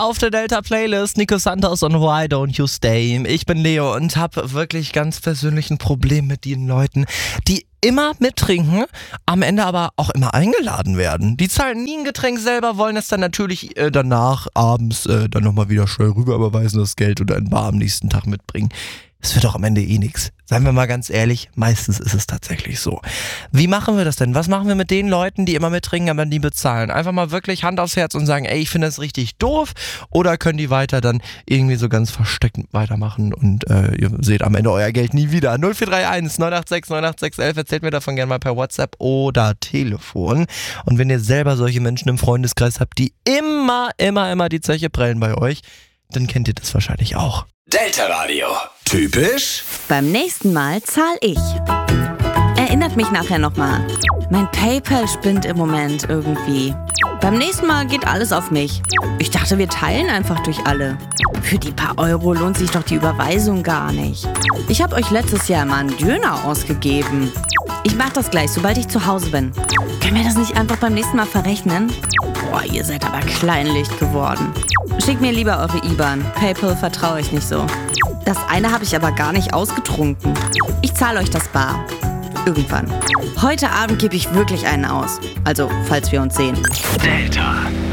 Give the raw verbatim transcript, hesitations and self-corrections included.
auf der Delta-Playlist Nico Santos und Why Don't You Stay. Ich bin Leo und habe wirklich ganz persönlich ein Problem mit den Leuten, die immer mittrinken, am Ende aber auch immer eingeladen werden. Die zahlen nie ein Getränk selber, wollen es dann natürlich äh, danach abends äh, dann nochmal wieder schnell rüber überweisen, das Geld oder ein Bar am nächsten Tag mitbringen. Es wird doch am Ende eh nichts. Seien wir mal ganz ehrlich, meistens ist es tatsächlich so. Wie machen wir das denn? Was machen wir mit den Leuten, die immer mittrinken, aber nie bezahlen? Einfach mal wirklich Hand aufs Herz und sagen, ey, ich finde das richtig doof. Oder können die weiter dann irgendwie so ganz versteckt weitermachen und äh, ihr seht am Ende euer Geld nie wieder. null vier drei eins neun acht sechs neun acht sechs elf, erzählt mir davon gerne mal per WhatsApp oder Telefon. Und wenn ihr selber solche Menschen im Freundeskreis habt, die immer, immer, immer die Zeche prellen bei euch, dann kennt ihr das wahrscheinlich auch. Delta Radio. Typisch? Beim nächsten Mal zahl ich. Erinnert mich nachher nochmal. Mein PayPal spinnt im Moment irgendwie. Beim nächsten Mal geht alles auf mich. Ich dachte, wir teilen einfach durch alle. Für die paar Euro lohnt sich doch die Überweisung gar nicht. Ich habe euch letztes Jahr mal einen Döner ausgegeben. Ich mach das gleich, sobald ich zu Hause bin. Können wir das nicht einfach beim nächsten Mal verrechnen? Boah, ihr seid aber kleinlicht geworden. Schickt mir lieber eure I B A N. PayPal vertraue ich nicht so. Das eine habe ich aber gar nicht ausgetrunken. Ich zahle euch das bar. Irgendwann. Heute Abend gebe ich wirklich einen aus. Also, falls wir uns sehen. Delta.